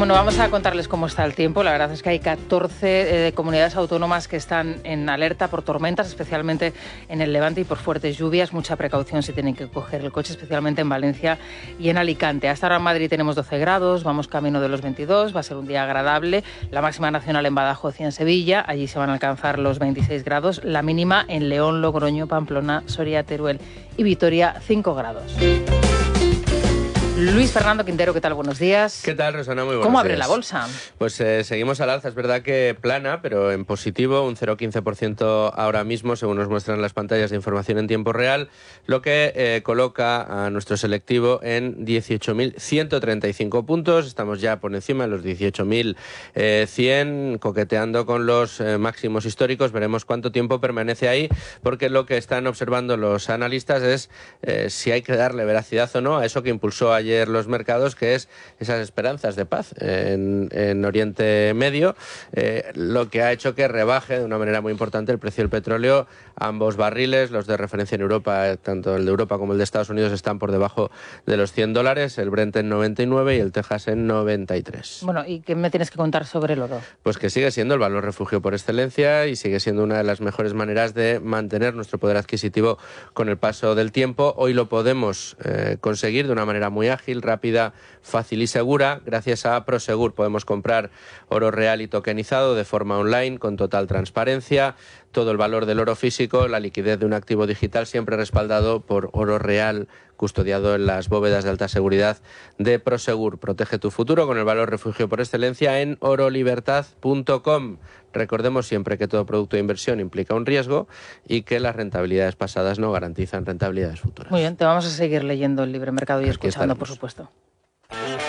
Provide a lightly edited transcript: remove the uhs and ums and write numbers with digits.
Bueno, vamos a contarles cómo está el tiempo. La verdad es que hay 14 comunidades autónomas que están en alerta por tormentas, especialmente en el Levante y por fuertes lluvias. Mucha precaución si tienen que coger el coche, especialmente en Valencia y en Alicante. Hasta ahora en Madrid tenemos 12 grados, vamos camino de los 22, va a ser un día agradable. La máxima nacional en Badajoz y en Sevilla, allí se van a alcanzar los 26 grados. La mínima en León, Logroño, Pamplona, Soria, Teruel y Vitoria, 5 grados. Luis Fernando Quintero, ¿qué tal? Buenos días. ¿Qué tal, Rosana? Muy buenos días. ¿Cómo abre la bolsa? Pues seguimos al alza. Es verdad que plana, pero en positivo, un 0,15% ahora mismo, según nos muestran las pantallas de información en tiempo real, lo que coloca a nuestro selectivo en 18.135 puntos. Estamos ya por encima de los 18.100, coqueteando con los máximos históricos. Veremos cuánto tiempo permanece ahí, porque lo que están observando los analistas es si hay que darle veracidad o no a eso que impulsó ayer los mercados, que es esas esperanzas de paz en Oriente Medio, lo que ha hecho que rebaje de una manera muy importante el precio del petróleo. Ambos barriles, los de referencia en Europa, tanto el de Europa como el de Estados Unidos, están por debajo de los $100, el Brent en 99 y el Texas en 93. Bueno, ¿y qué me tienes que contar sobre el oro? Pues que sigue siendo el valor refugio por excelencia y sigue siendo una de las mejores maneras de mantener nuestro poder adquisitivo con el paso del tiempo. Hoy lo podemos conseguir de una manera muy ágil, rápida, fácil y segura. Gracias a Prosegur podemos comprar oro real y tokenizado de forma online con total transparencia. Todo el valor del oro físico, la liquidez de un activo digital, siempre respaldado por oro real custodiado en las bóvedas de alta seguridad de Prosegur. Protege tu futuro con el valor refugio por excelencia en orolibertad.com. Recordemos siempre que todo producto de inversión implica un riesgo y que las rentabilidades pasadas no garantizan rentabilidades futuras. Muy bien, te vamos a seguir leyendo el libre mercado y Aquí escuchando, estaremos. por supuesto.